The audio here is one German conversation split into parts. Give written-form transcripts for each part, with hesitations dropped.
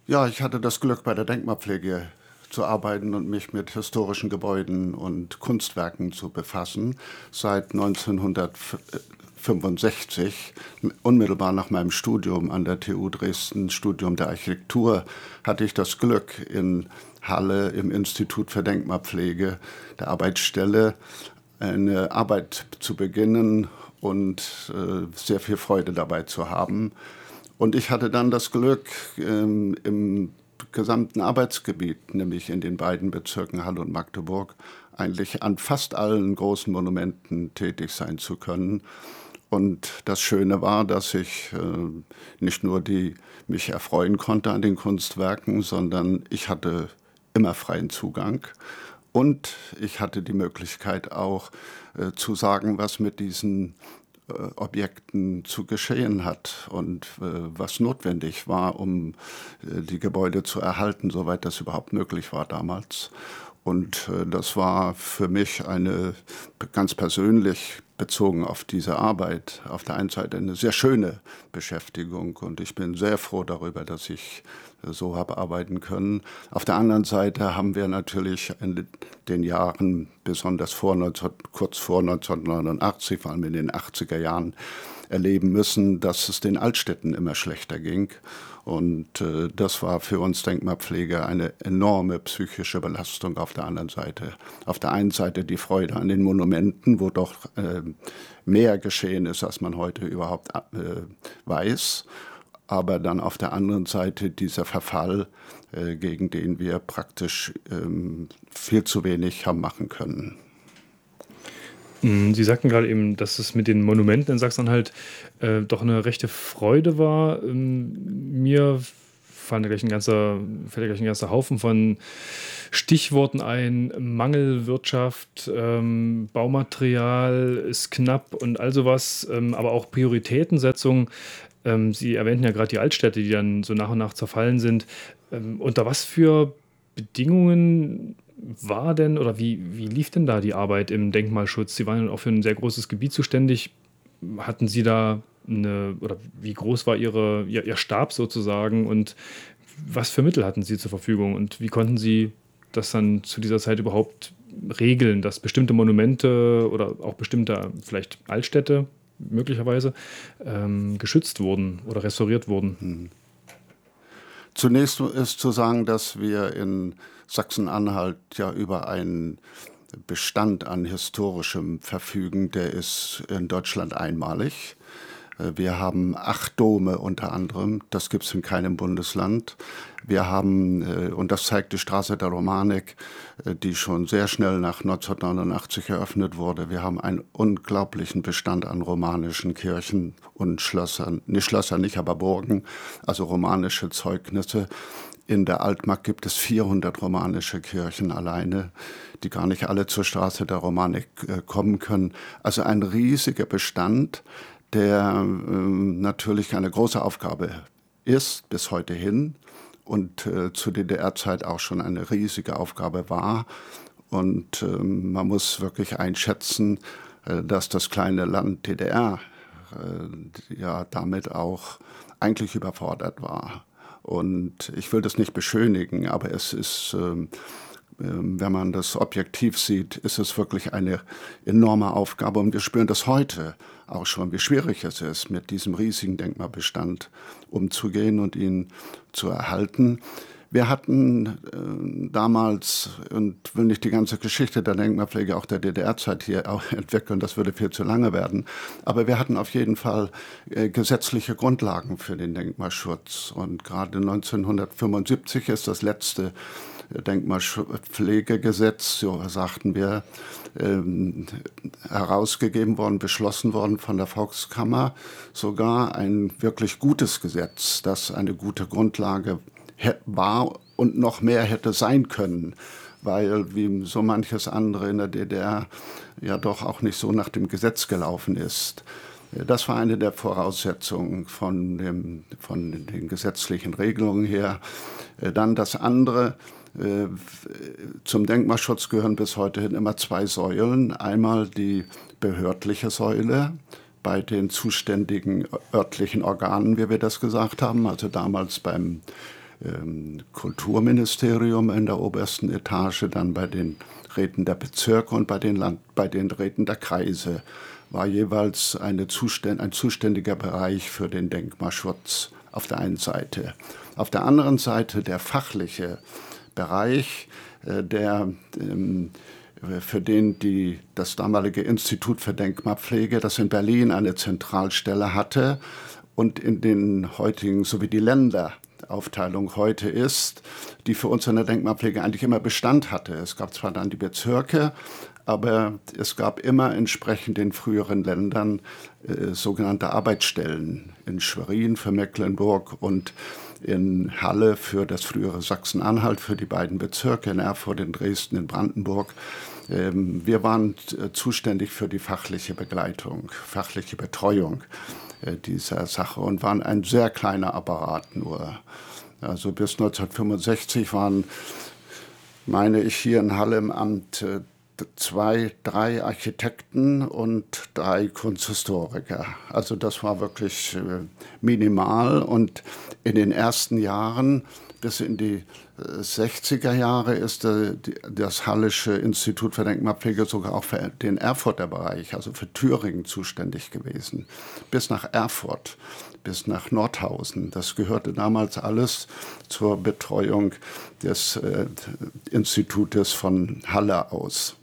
Ja, ich hatte das Glück, bei der Denkmalpflege zu arbeiten und mich mit historischen Gebäuden und Kunstwerken zu befassen. Seit 1965, unmittelbar nach meinem Studium an der TU Dresden, Studium der Architektur, hatte ich das Glück, in Halle im Institut für Denkmalpflege, der Arbeitsstelle, eine Arbeit zu beginnen und sehr viel Freude dabei zu haben. Und ich hatte dann das Glück, im gesamten Arbeitsgebiet, nämlich in den beiden Bezirken Halle und Magdeburg, eigentlich an fast allen großen Monumenten tätig sein zu können. Und das Schöne war, dass ich nicht nur mich erfreuen konnte an den Kunstwerken, sondern ich hatte immer freien Zugang. Und ich hatte die Möglichkeit auch zu sagen, was mit diesen Objekten zu geschehen hat und was notwendig war, um die Gebäude zu erhalten, soweit das überhaupt möglich war damals. Und das war für mich eine ganz persönlich bezogen auf diese Arbeit auf der einen Seite eine sehr schöne Beschäftigung und ich bin sehr froh darüber, dass ich so habe arbeiten können. Auf der anderen Seite haben wir natürlich in den Jahren, besonders kurz vor 1989, vor allem in den 80er Jahren, erleben müssen, dass es den Altstädten immer schlechter ging. Und das war für uns Denkmalpfleger eine enorme psychische Belastung auf der anderen Seite. Auf der einen Seite die Freude an den Monumenten, wo doch mehr geschehen ist, als man heute überhaupt weiß. Aber dann auf der anderen Seite dieser Verfall, gegen den wir praktisch viel zu wenig haben machen können. Sie sagten gerade eben, dass es mit den Monumenten in Sachsen-Anhalt doch eine rechte Freude war. Mir fällt ja gleich ein ganzer Haufen von Stichworten ein. Mangelwirtschaft, Baumaterial ist knapp und all sowas, aber auch Prioritätensetzung. Sie erwähnten ja gerade die Altstädte, die dann so nach und nach zerfallen sind. Unter was für Bedingungen war denn oder wie lief denn da die Arbeit im Denkmalschutz? Sie waren ja auch für ein sehr großes Gebiet zuständig. Hatten Sie da oder wie groß war Ihr Stab sozusagen und was für Mittel hatten Sie zur Verfügung und wie konnten Sie das dann zu dieser Zeit überhaupt regeln, dass bestimmte Monumente oder auch bestimmte vielleicht Altstädte möglicherweise geschützt wurden oder restauriert wurden? Zunächst ist zu sagen, dass wir in Sachsen-Anhalt ja über einen Bestand an Historischem verfügen, der ist in Deutschland einmalig. Wir haben 8 Dome unter anderem, das gibt es in keinem Bundesland. Wir haben, und das zeigt die Straße der Romanik, die schon sehr schnell nach 1989 eröffnet wurde. Wir haben einen unglaublichen Bestand an romanischen Kirchen und Schlössern, nicht, aber Burgen, also romanische Zeugnisse. In der Altmark gibt es 400 romanische Kirchen alleine, die gar nicht alle zur Straße der Romanik kommen können. Also ein riesiger Bestand, der natürlich eine große Aufgabe ist, bis heute hin und zu DDR-Zeit auch schon eine riesige Aufgabe war. Und man muss wirklich einschätzen, dass das kleine Land DDR ja damit auch eigentlich überfordert war. Und ich will das nicht beschönigen, aber es ist, wenn man das objektiv sieht, ist es wirklich eine enorme Aufgabe. Und wir spüren das heute auch schon, wie schwierig es ist, mit diesem riesigen Denkmalbestand umzugehen und ihn zu erhalten. Wir hatten damals, und will nicht die ganze Geschichte der Denkmalpflege auch der DDR-Zeit hier auch entwickeln, das würde viel zu lange werden, aber wir hatten auf jeden Fall gesetzliche Grundlagen für den Denkmalschutz. Und gerade 1975 ist das letzte Denkmalpflegegesetz, so sagten wir, herausgegeben worden, beschlossen worden von der Volkskammer. Sogar ein wirklich gutes Gesetz, das eine gute Grundlage war und noch mehr hätte sein können, weil wie so manches andere in der DDR ja doch auch nicht so nach dem Gesetz gelaufen ist. Das war eine der Voraussetzungen von den gesetzlichen Regelungen her. Dann das andere, zum Denkmalschutz gehören bis heute hin immer 2 Säulen. Einmal die behördliche Säule bei den zuständigen örtlichen Organen, wie wir das gesagt haben, also damals beim Kulturministerium in der obersten Etage, dann bei den Räten der Bezirke und bei den Räten der Kreise war jeweils ein zuständiger Bereich für den Denkmalschutz auf der einen Seite. Auf der anderen Seite der fachliche Bereich, für den das damalige Institut für Denkmalpflege, das in Berlin eine Zentralstelle hatte und in den heutigen, so wie die Länderaufteilung heute ist, die für uns in der Denkmalpflege eigentlich immer Bestand hatte. Es gab zwar dann die Bezirke, aber es gab immer entsprechend den früheren Ländern sogenannte Arbeitsstellen in Schwerin für Mecklenburg und in Halle für das frühere Sachsen-Anhalt, für die beiden Bezirke, in Erfurt, in Dresden, in Brandenburg. Wir waren zuständig für die fachliche Begleitung, fachliche Betreuung dieser Sache und waren ein sehr kleiner Apparat nur. Also bis 1965 waren, meine ich, hier in Halle im Amt 3 Architekten und 3 Kunsthistoriker. Also das war wirklich minimal und in den ersten Jahren bis in die 60er Jahre ist das Hallische Institut für Denkmalpflege sogar auch für den Erfurter Bereich, also für Thüringen zuständig gewesen. Bis nach Erfurt, bis nach Nordhausen. Das gehörte damals alles zur Betreuung des Institutes von Halle aus.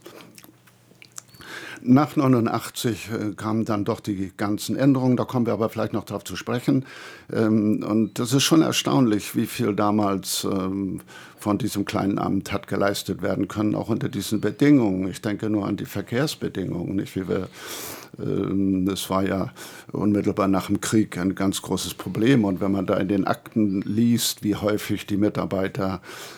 Nach 89 kamen dann doch die ganzen Änderungen, da kommen wir aber vielleicht noch darauf zu sprechen. Und das ist schon erstaunlich, wie viel damals von diesem kleinen Amt hat geleistet werden können, auch unter diesen Bedingungen. Ich denke nur an die Verkehrsbedingungen, nicht? Das war ja unmittelbar nach dem Krieg ein ganz großes Problem. Und wenn man da in den Akten liest, wie häufig die Mitarbeiter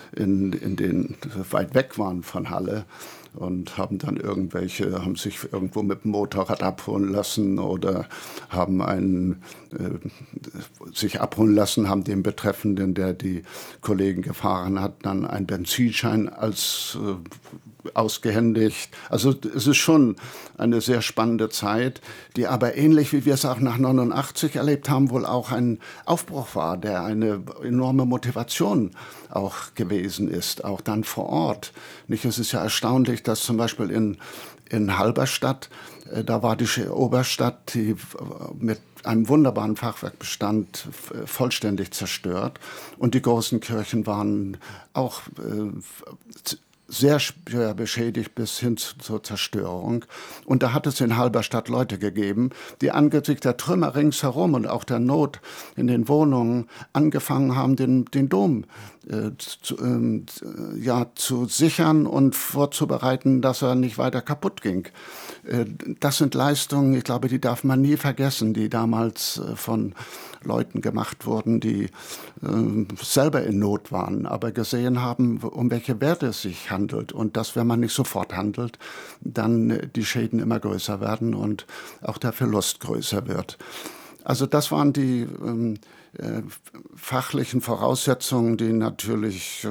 weit weg waren von Halle, und haben sich irgendwo mit dem Motorrad abholen lassen oder haben sich abholen lassen, haben dem Betreffenden, der die Kollegen gefahren hat, dann einen Benzinschein ausgehändigt. Also es ist schon eine sehr spannende Zeit, die aber ähnlich wie wir es auch nach 89 erlebt haben, wohl auch ein Aufbruch war, der eine enorme Motivation auch gewesen ist, auch dann vor Ort. Nicht? Es ist ja erstaunlich, dass zum Beispiel in Halberstadt, da war die Oberstadt, die mit einem wunderbaren Fachwerkbestand vollständig zerstört und die großen Kirchen waren auch sehr schwer beschädigt bis hin zur Zerstörung. Und da hat es in Halberstadt Leute gegeben, die angesichts der Trümmer ringsherum und auch der Not in den Wohnungen angefangen haben, den Dom zu sichern und vorzubereiten, dass er nicht weiter kaputt ging. Das sind Leistungen, ich glaube, die darf man nie vergessen, die damals von Leuten gemacht wurden, die selber in Not waren, aber gesehen haben, um welche Werte es sich handelt und dass, wenn man nicht sofort handelt, dann die Schäden immer größer werden und auch der Verlust größer wird. Also das waren die fachlichen Voraussetzungen, die natürlich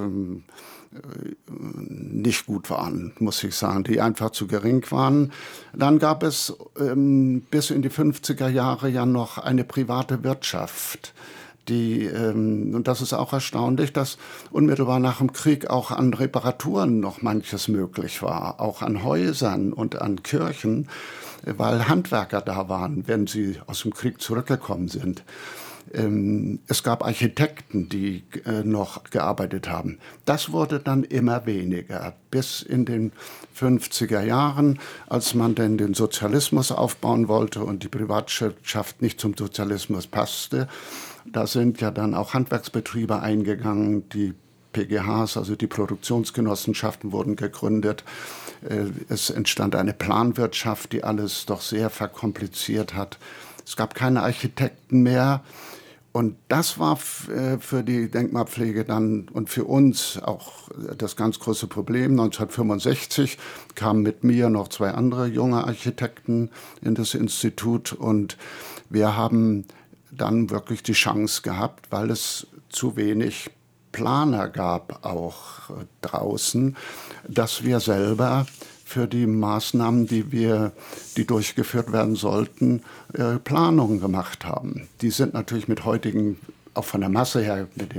nicht gut waren, muss ich sagen, die einfach zu gering waren. Dann gab es bis in die 50er Jahre ja noch eine private Wirtschaft, und das ist auch erstaunlich, dass unmittelbar nach dem Krieg auch an Reparaturen noch manches möglich war, auch an Häusern und an Kirchen, weil Handwerker da waren, wenn sie aus dem Krieg zurückgekommen sind. Es gab Architekten, die noch gearbeitet haben. Das wurde dann immer weniger, bis in den 50er Jahren, als man denn den Sozialismus aufbauen wollte und die Privatwirtschaft nicht zum Sozialismus passte. Da sind ja dann auch Handwerksbetriebe eingegangen, die PGHs, also die Produktionsgenossenschaften, wurden gegründet. Es entstand eine Planwirtschaft, die alles doch sehr verkompliziert hat. Es gab keine Architekten mehr. Und das war für die Denkmalpflege dann und für uns auch das ganz große Problem. 1965 kamen mit mir noch 2 andere junge Architekten in das Institut und wir haben dann wirklich die Chance gehabt, weil es zu wenig Planer gab, auch draußen, dass wir selber für die Maßnahmen, die durchgeführt werden sollten, Planungen gemacht haben. Die sind natürlich mit heutigen, auch von der Masse her, mit den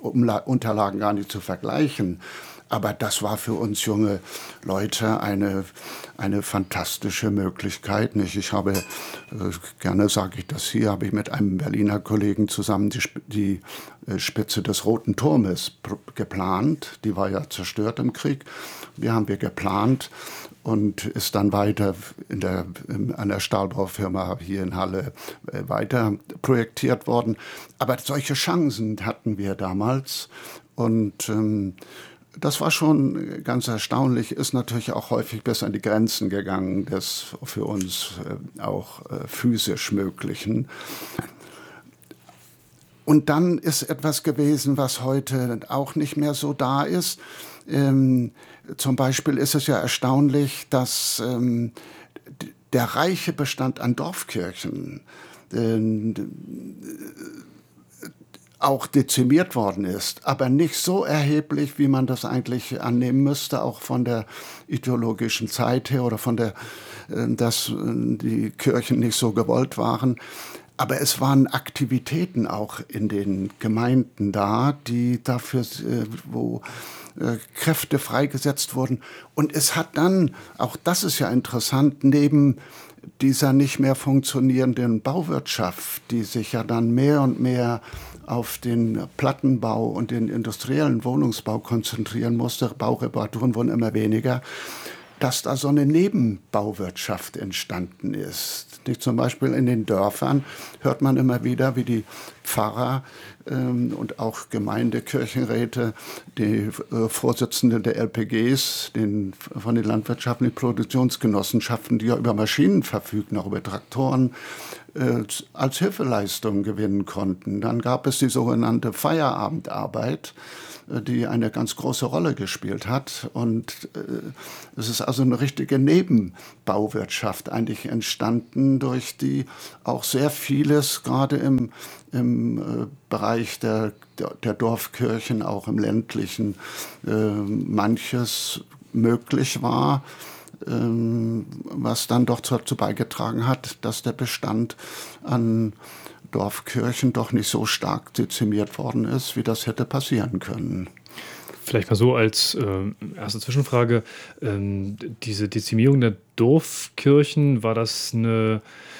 Unterlagen gar nicht zu vergleichen. Aber das war für uns junge Leute eine fantastische Möglichkeit. Nicht? Ich habe, gerne sage ich das hier, habe ich mit einem Berliner Kollegen zusammen die Spitze des Roten Turmes geplant. Die war ja zerstört im Krieg. Die haben wir geplant und ist dann weiter an der Stahlbaufirma hier in Halle weiter projektiert worden. Aber solche Chancen hatten wir damals und das war schon ganz erstaunlich, ist natürlich auch häufig bis an die Grenzen gegangen des für uns auch physisch Möglichen. Und dann ist etwas gewesen, was heute auch nicht mehr so da ist. Zum Beispiel ist es ja erstaunlich, dass der reiche Bestand an Dorfkirchen auch dezimiert worden ist, aber nicht so erheblich, wie man das eigentlich annehmen müsste, auch von der ideologischen Zeit her oder dass die Kirchen nicht so gewollt waren. Aber es waren Aktivitäten auch in den Gemeinden da, die dafür, wo Kräfte freigesetzt wurden. Und es hat dann, auch das ist ja interessant, neben dieser nicht mehr funktionierenden Bauwirtschaft, die sich ja dann mehr und mehr auf den Plattenbau und den industriellen Wohnungsbau konzentrieren musste, Baureparaturen wurden immer weniger, dass da so eine Nebenbauwirtschaft entstanden ist. Zum Beispiel in den Dörfern hört man immer wieder, wie die Pfarrer und auch Gemeindekirchenräte, die Vorsitzenden der LPGs, von den landwirtschaftlichen Produktionsgenossenschaften, die ja über Maschinen verfügten, auch über Traktoren, als Hilfeleistung gewinnen konnten. Dann gab es die sogenannte Feierabendarbeit, die eine ganz große Rolle gespielt hat. Und es ist also eine richtige Nebenbauwirtschaft eigentlich entstanden, durch die auch sehr vieles, gerade im Bereich der Dorfkirchen, auch im ländlichen, manches möglich war, was dann doch dazu beigetragen hat, dass der Bestand an Dorfkirchen doch nicht so stark dezimiert worden ist, wie das hätte passieren können. Vielleicht mal so als erste Zwischenfrage. Diese Dezimierung der Dorfkirchen, war das eine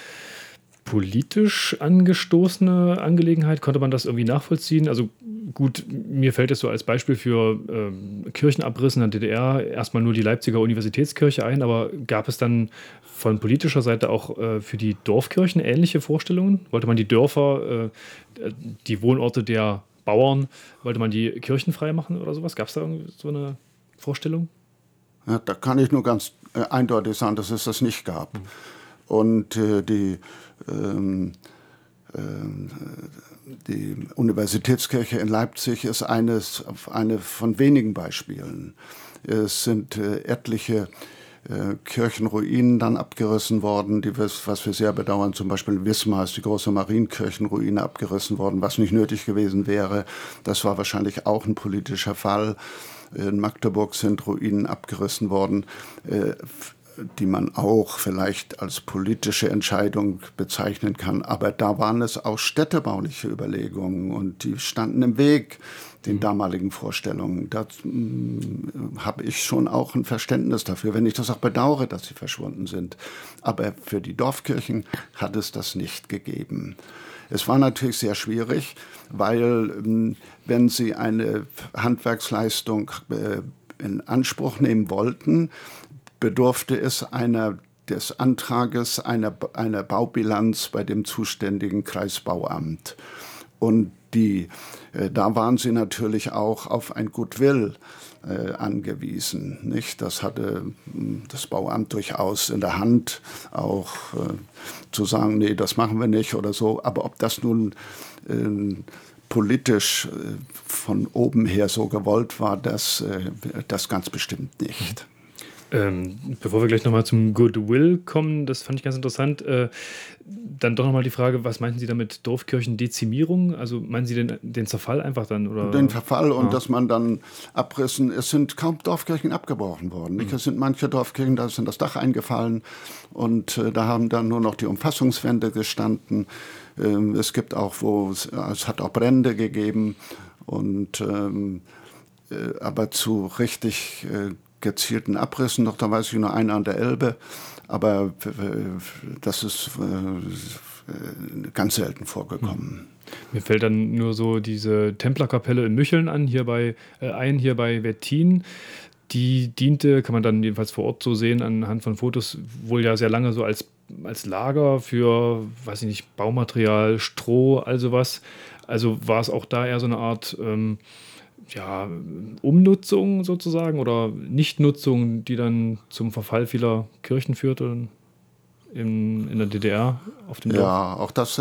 politisch angestoßene Angelegenheit? Konnte man das irgendwie nachvollziehen? Also gut, mir fällt es so als Beispiel für Kirchenabriss in der DDR erstmal nur die Leipziger Universitätskirche ein, aber gab es dann von politischer Seite auch für die Dorfkirchen ähnliche Vorstellungen? Wollte man die Dörfer, die Wohnorte der Bauern, wollte man die Kirchen frei machen oder sowas? Gab es da irgendwie so eine Vorstellung? Ja, da kann ich nur ganz eindeutig sagen, dass es das nicht gab. Und die Universitätskirche in Leipzig ist eine von wenigen Beispielen. Es sind etliche Kirchenruinen dann abgerissen worden, was wir sehr bedauern. Zum Beispiel in Wismar ist die große Marienkirchenruine abgerissen worden, was nicht nötig gewesen wäre. Das war wahrscheinlich auch ein politischer Fall. In Magdeburg sind Ruinen abgerissen worden, die man auch vielleicht als politische Entscheidung bezeichnen kann. Aber da waren es auch städtebauliche Überlegungen und die standen im Weg den damaligen Vorstellungen. Da habe ich schon auch ein Verständnis dafür, wenn ich das auch bedauere, dass sie verschwunden sind. Aber für die Dorfkirchen hat es das nicht gegeben. Es war natürlich sehr schwierig, weil wenn sie eine Handwerksleistung in Anspruch nehmen wollten, bedurfte es des Antrages einer Baubilanz bei dem zuständigen Kreisbauamt. Und da waren sie natürlich auch auf ein Goodwill angewiesen. Nicht? Das hatte das Bauamt durchaus in der Hand, auch zu sagen, nee, das machen wir nicht oder so. Aber ob das nun politisch von oben her so gewollt war, das ganz bestimmt nicht. Bevor wir gleich nochmal zum Goodwill kommen, das fand ich ganz interessant, dann doch nochmal die Frage, was meinten Sie damit Dorfkirchendezimierung? Also meinen Sie den Zerfall einfach dann? Oder? Den Verfall und dass man dann abrissen, es sind kaum Dorfkirchen abgebrochen worden. Nicht? Es sind manche Dorfkirchen, da ist dann das Dach eingefallen und da haben dann nur noch die Umfassungswände gestanden. Es gibt auch, es hat auch Brände gegeben. Und aber zu richtig gezielten Abrissen, noch da weiß ich nur einer an der Elbe, aber das ist ganz selten vorgekommen. Mir fällt dann nur so diese Templerkapelle in Mücheln hier bei Wettin. Die diente, kann man dann jedenfalls vor Ort so sehen, anhand von Fotos, wohl ja sehr lange so als Lager für, weiß ich nicht, Baumaterial, Stroh, all sowas. Also war es auch da eher so eine Art Umnutzung sozusagen oder Nichtnutzung, die dann zum Verfall vieler Kirchen führte in der DDR auf dem Dorf? Ja, auch das,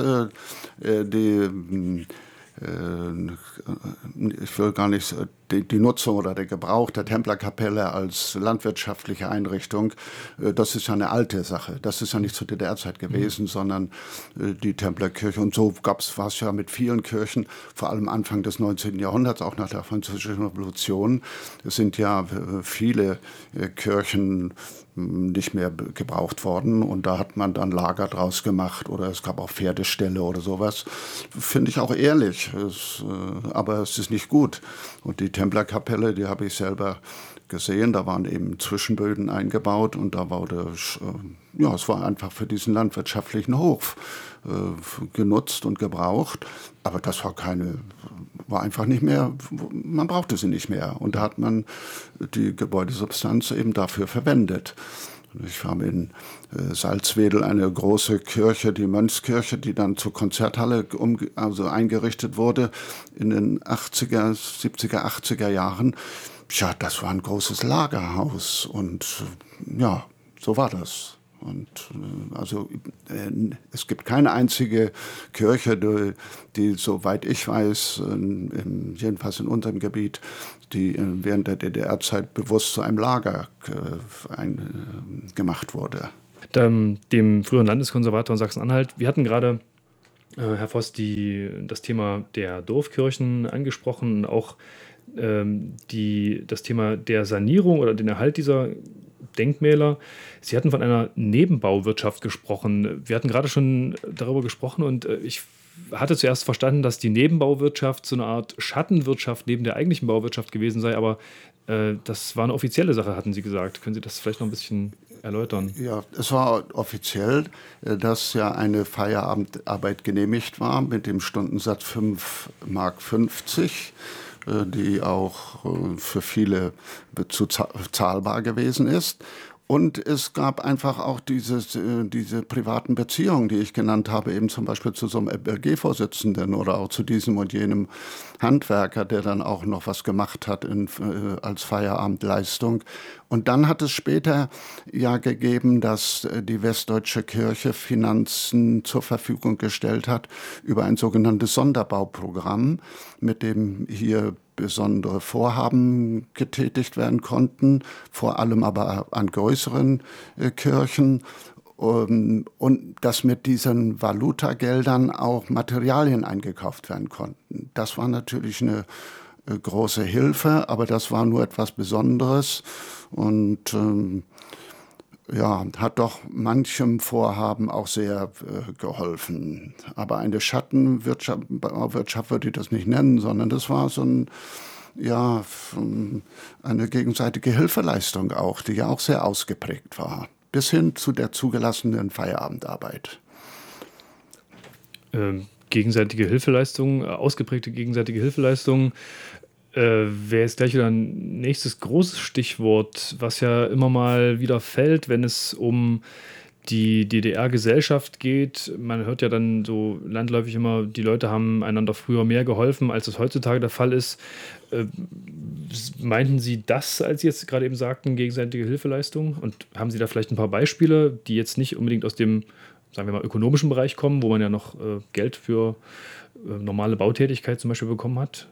ich will gar nicht die Nutzung oder der Gebrauch der Templerkapelle als landwirtschaftliche Einrichtung, das ist ja eine alte Sache. Das ist ja nicht zur DDR-Zeit gewesen, sondern die Templerkirche. Und so war es ja mit vielen Kirchen, vor allem Anfang des 19. Jahrhunderts, auch nach der Französischen Revolution. Es sind ja viele Kirchen nicht mehr gebraucht worden und da hat man dann Lager draus gemacht oder es gab auch Pferdeställe oder sowas. Finde ich auch ehrlich, aber es ist nicht gut. Und die Templerkapelle, die habe ich selber gesehen, da waren eben Zwischenböden eingebaut und da wurde, es war einfach für diesen landwirtschaftlichen Hof genutzt und gebraucht, aber das war einfach nicht mehr, man brauchte sie nicht mehr und da hat man die Gebäudesubstanz eben dafür verwendet. Ich habe in Salzwedel eine große Kirche, die Mönchskirche, die dann zur Konzerthalle eingerichtet wurde in den 80er, 70er, 80er Jahren. Ja, das war ein großes Lagerhaus und ja, so war das. Und es gibt keine einzige Kirche, die soweit ich weiß, jedenfalls in unserem Gebiet, die während der DDR-Zeit bewusst zu einem Lager gemacht wurde. Dem früheren Landeskonservator in Sachsen-Anhalt. Wir hatten gerade, Herr Voss, das Thema der Dorfkirchen angesprochen, auch das Thema der Sanierung oder den Erhalt dieser Denkmäler. Sie hatten von einer Nebenbauwirtschaft gesprochen. Wir hatten gerade schon darüber gesprochen und ich hatte zuerst verstanden, dass die Nebenbauwirtschaft so eine Art Schattenwirtschaft neben der eigentlichen Bauwirtschaft gewesen sei, aber das war eine offizielle Sache, hatten Sie gesagt. Können Sie das vielleicht noch ein bisschen erläutern? Ja, es war offiziell, dass ja eine Feierabendarbeit genehmigt war mit dem Stundensatz 5,50 Mark, die auch für viele zahlbar gewesen ist. Und es gab einfach auch diese privaten Beziehungen, die ich genannt habe, eben zum Beispiel zu so einem LG-Vorsitzenden oder auch zu diesem und jenem Handwerker, der dann auch noch was gemacht hat als Feierabendleistung. Und dann hat es später ja gegeben, dass die Westdeutsche Kirche Finanzen zur Verfügung gestellt hat über ein sogenanntes Sonderbauprogramm, mit dem hier besondere Vorhaben getätigt werden konnten, vor allem aber an größeren Kirchen. Und dass mit diesen Valutageldern auch Materialien eingekauft werden konnten. Das war natürlich eine große Hilfe, aber das war nur etwas Besonderes und hat doch manchem Vorhaben auch sehr geholfen. Aber eine Schattenwirtschaft würde ich das nicht nennen, sondern das war so eine gegenseitige Hilfeleistung auch, die ja auch sehr ausgeprägt war, bis hin zu der zugelassenen Feierabendarbeit. Gegenseitige Hilfeleistung, ausgeprägte gegenseitige Hilfeleistung. Wäre jetzt gleich wieder ein nächstes großes Stichwort, was ja immer mal wieder fällt, wenn es um die DDR-Gesellschaft geht. Man hört ja dann so landläufig immer, die Leute haben einander früher mehr geholfen, als es heutzutage der Fall ist. Meinten Sie das, als Sie jetzt gerade eben sagten, gegenseitige Hilfeleistung? Und haben Sie da vielleicht ein paar Beispiele, die jetzt nicht unbedingt aus dem, sagen wir mal, ökonomischen Bereich kommen, wo man ja noch Geld für normale Bautätigkeit zum Beispiel bekommen hat?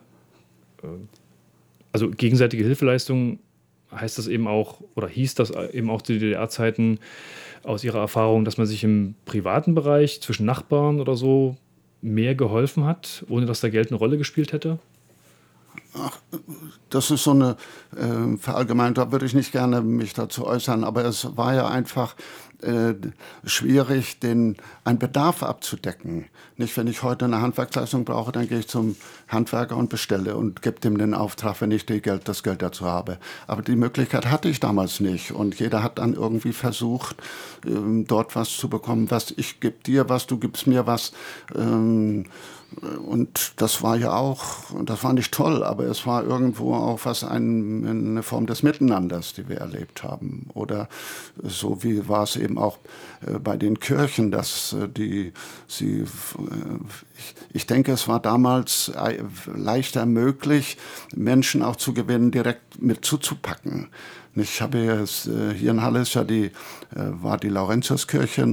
Also gegenseitige Hilfeleistung heißt das eben auch, oder hieß das eben auch zu DDR-Zeiten aus Ihrer Erfahrung, dass man sich im privaten Bereich zwischen Nachbarn oder so mehr geholfen hat, ohne dass da Geld eine Rolle gespielt hätte? Ach, das ist so eine Verallgemeinung, da würde ich nicht gerne mich dazu äußern, aber es war ja einfach schwierig, einen Bedarf abzudecken. Nicht, wenn ich heute eine Handwerksleistung brauche, dann gehe ich zum Handwerker und bestelle und gebe dem den Auftrag, wenn ich das Geld dazu habe. Aber die Möglichkeit hatte ich damals nicht. Und jeder hat dann irgendwie versucht, dort was zu bekommen, was ich gebe dir was, du gibst mir was. Und das war ja auch, das war nicht toll, aber es war irgendwo auch eine Form des Miteinanders, die wir erlebt haben. Oder so wie war es eben auch bei den Kirchen, dass ich denke, es war damals leichter möglich, Menschen auch zu gewinnen, direkt mit zuzupacken. Ich habe jetzt, hier in Halle ist ja war die Laurentiuskirche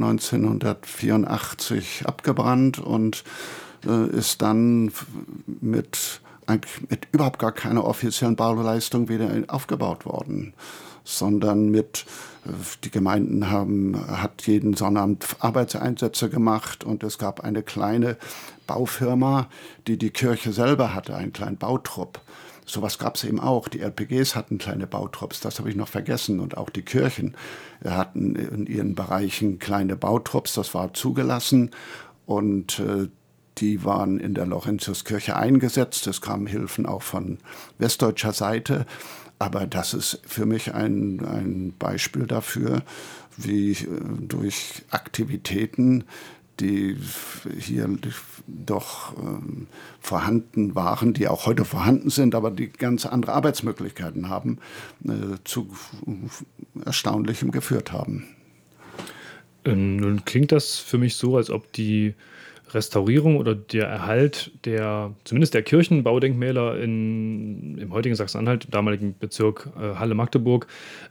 1984 abgebrannt und ist dann mit überhaupt gar keiner offiziellen Bauleistung wieder aufgebaut worden, sondern die Gemeinden hat jeden Sonnabend Arbeitseinsätze gemacht und es gab eine kleine Baufirma, die Kirche selber hatte, einen kleinen Bautrupp. Sowas gab es eben auch. Die LPGs hatten kleine Bautrupps, das habe ich noch vergessen. Und auch die Kirchen hatten in ihren Bereichen kleine Bautrupps, das war zugelassen. Und die waren in der Laurentiuskirche eingesetzt. Es kamen Hilfen auch von westdeutscher Seite. Aber das ist für mich ein Beispiel dafür, wie durch Aktivitäten, die hier doch vorhanden waren, die auch heute vorhanden sind, aber die ganz andere Arbeitsmöglichkeiten haben, zu Erstaunlichem geführt haben. Nun klingt das für mich so, als ob die Restaurierung oder der Erhalt zumindest der Kirchenbaudenkmäler im heutigen Sachsen-Anhalt, damaligen Bezirk Halle-Magdeburg,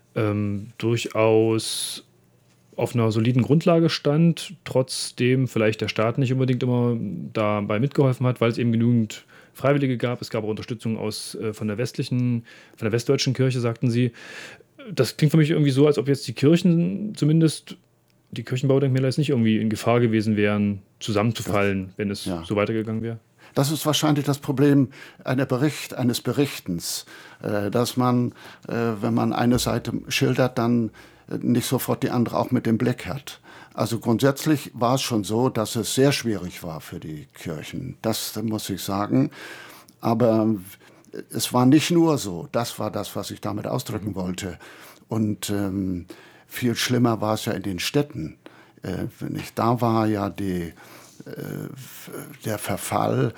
durchaus auf einer soliden Grundlage stand, trotzdem vielleicht der Staat nicht unbedingt immer dabei mitgeholfen hat, weil es eben genügend Freiwillige gab. Es gab auch Unterstützung von der westdeutschen Kirche, sagten Sie. Das klingt für mich irgendwie so, als ob jetzt die Kirchenbaudenkmäler jetzt nicht irgendwie in Gefahr gewesen wären, zusammenzufallen, wenn es so weitergegangen wäre. Das ist wahrscheinlich das Problem eines Berichtens, dass man, wenn man eine Seite schildert, dann nicht sofort die andere auch mit dem Blick hat. Also grundsätzlich war es schon so, dass es sehr schwierig war für die Kirchen. Das muss ich sagen. Aber es war nicht nur so. Das war das, was ich damit ausdrücken wollte. Und viel schlimmer war es ja in den Städten. Da war ja der Verfall,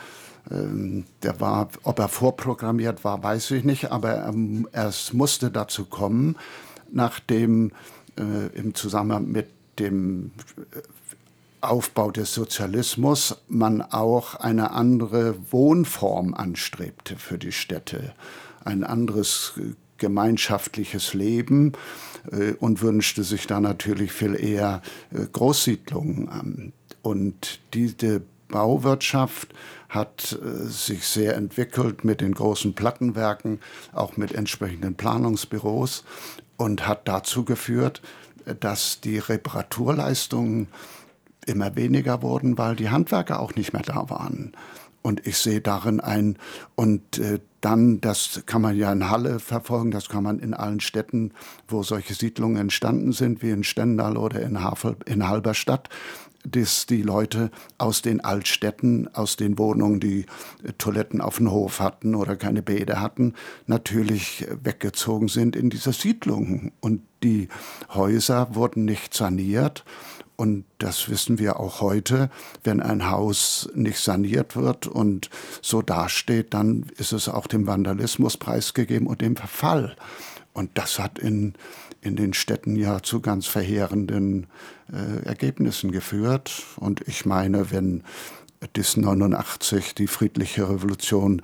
ob er vorprogrammiert war, weiß ich nicht, aber es musste dazu kommen, nachdem im Zusammenhang mit dem Aufbau des Sozialismus man auch eine andere Wohnform anstrebte für die Städte, ein anderes gemeinschaftliches Leben und wünschte sich da natürlich viel eher Großsiedlungen. Und diese Bauwirtschaft hat sich sehr entwickelt mit den großen Plattenwerken, auch mit entsprechenden Planungsbüros und hat dazu geführt, dass die Reparaturleistungen immer weniger wurden, weil die Handwerker auch nicht mehr da waren. Und ich sehe darin dann, das kann man ja in Halle verfolgen, das kann man in allen Städten, wo solche Siedlungen entstanden sind, wie in Stendal oder in Halberstadt, dass die Leute aus den Altstädten, aus den Wohnungen, die Toiletten auf dem Hof hatten oder keine Bäder hatten, natürlich weggezogen sind in diese Siedlungen. Und die Häuser wurden nicht saniert. Und das wissen wir auch heute, wenn ein Haus nicht saniert wird und so dasteht, dann ist es auch dem Vandalismus preisgegeben und dem Verfall. Und das hat in den Städten ja zu ganz verheerenden Ergebnissen geführt. Und ich meine, wenn bis 89 die friedliche Revolution,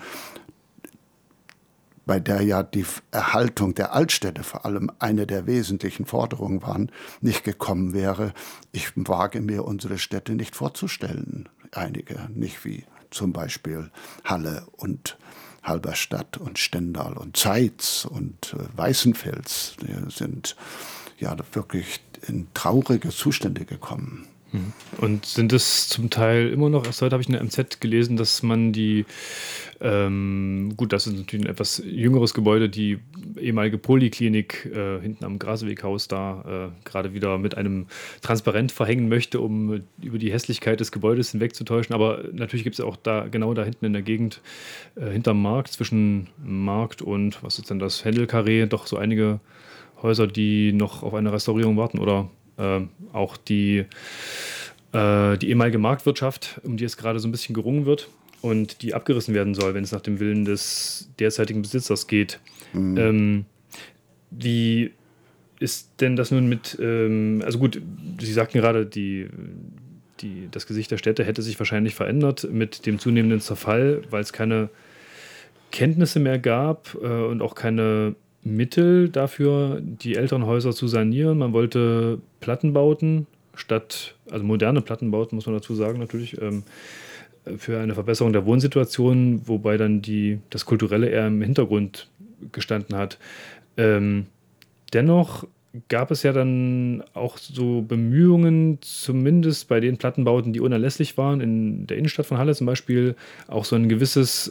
bei der ja die Erhaltung der Altstädte vor allem eine der wesentlichen Forderungen waren, nicht gekommen wäre. Ich wage mir unsere Städte nicht vorzustellen. Einige, nicht wie zum Beispiel Halle und Halberstadt und Stendal und Zeitz und Weißenfels. Die sind ja wirklich in traurige Zustände gekommen. Und sind es zum Teil immer noch, erst heute habe ich in der MZ gelesen, dass man die, gut, das ist natürlich ein etwas jüngeres Gebäude, die ehemalige Poliklinik hinten am Graseweghaus da gerade wieder mit einem Transparent verhängen möchte, um über die Hässlichkeit des Gebäudes hinwegzutäuschen. Aber natürlich gibt es auch da, genau da hinten in der Gegend, hinterm Markt, zwischen Markt und, was ist denn das, Händelkarree, doch so einige Häuser, die noch auf eine Restaurierung warten oder auch die ehemalige Marktwirtschaft, um die es gerade so ein bisschen gerungen wird und die abgerissen werden soll, wenn es nach dem Willen des derzeitigen Besitzers geht. Wie ist denn das nun mit, also gut, Sie sagten gerade, das Gesicht der Städte hätte sich wahrscheinlich verändert mit dem zunehmenden Zerfall, weil es keine Kenntnisse mehr gab und auch keine Mittel dafür, die älteren Häuser zu sanieren. Man wollte Plattenbauten also moderne Plattenbauten, muss man dazu sagen, natürlich, für eine Verbesserung der Wohnsituation, wobei dann das Kulturelle eher im Hintergrund gestanden hat. Dennoch gab es ja dann auch so Bemühungen, zumindest bei den Plattenbauten, die unerlässlich waren, in der Innenstadt von Halle zum Beispiel, auch so ein gewisses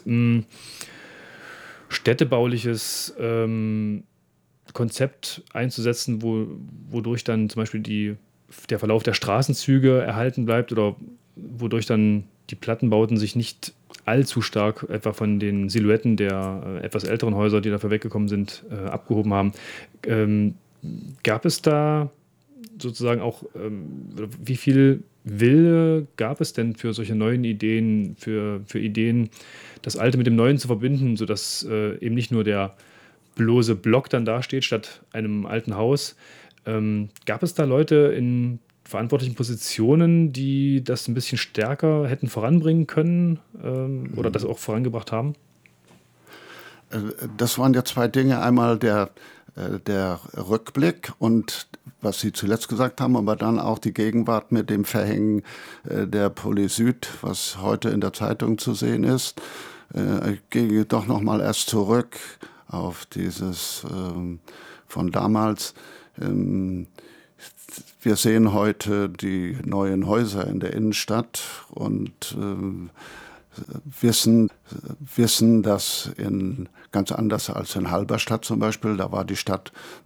städtebauliches Konzept einzusetzen, wodurch dann zum Beispiel der Verlauf der Straßenzüge erhalten bleibt oder wodurch dann die Plattenbauten sich nicht allzu stark etwa von den Silhouetten der etwas älteren Häuser, die dafür weggekommen sind, abgehoben haben. Gab es da sozusagen auch, wie viel Wille gab es denn für solche neuen Ideen, für Ideen, das Alte mit dem Neuen zu verbinden, sodass eben nicht nur der bloße Block dann dasteht statt einem alten Haus? Gab es da Leute in verantwortlichen Positionen, die das ein bisschen stärker hätten voranbringen können oder das auch vorangebracht haben? Das waren ja zwei Dinge. Einmal der Rückblick und was Sie zuletzt gesagt haben, aber dann auch die Gegenwart mit dem Verhängen der Poli Süd, was heute in der Zeitung zu sehen ist. Ich gehe doch noch mal erst zurück auf dieses von damals. Wir sehen heute die neuen Häuser in der Innenstadt und wissen, dass ganz anders als in Halberstadt zum Beispiel, da war die Stadt